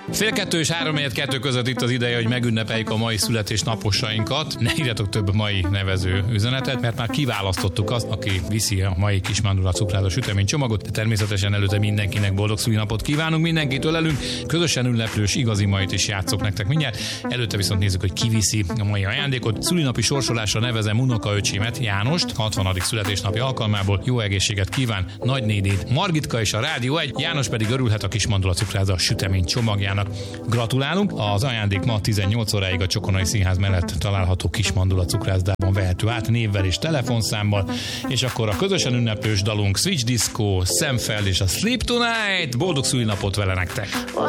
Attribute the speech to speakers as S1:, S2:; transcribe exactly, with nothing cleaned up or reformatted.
S1: Fél kettő és három negyed kettő között itt az ideje, hogy megünnepeljük a mai születésnaposainkat. Ne írjatok több mai nevező üzenetet, mert már kiválasztottuk azt, aki viszi a mai kis mandula cukráza süteménycsomagot, de természetesen előtte mindenkinek boldog szülinapot kívánunk, mindenkit ölelünk, közösen ünneplős igazi majt is játszok nektek mindjárt. Előtte viszont nézzük, hogy ki viszi a mai ajándékot. Szülinapi sorsolásra nevezem unokaöcsémet, Jánost, hatvanadik születésnapja alkalmából. Jó egészséget kíván nagynénét Margitka és a Rádió egy, János pedig örülhet a kis mandula cukráza sütemény csomagjának. Gratulálunk! Az ajándék ma tizennyolc óráig a Csokonai Színház mellett található kis mandula cukrászdában vehető át névvel és telefonszámmal, és akkor a közösen ünneplős dalunk Switch Disco, Sam Feld és a Sleep Tonight. Boldog szülinapot vele nektek!